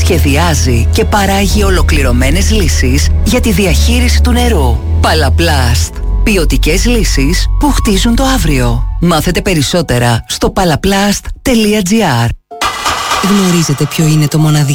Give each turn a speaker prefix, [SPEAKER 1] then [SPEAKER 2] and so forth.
[SPEAKER 1] σχεδιάζει και παράγει ολοκληρωμένες λύσεις για τη διαχείριση του νερού. Παλαπλάστ. Ποιοτικές λύσεις που χτίζουν το αύριο. Μάθετε περισσότερα στο palaplast.gr.
[SPEAKER 2] Γνωρίζετε ποιο είναι το μοναδικό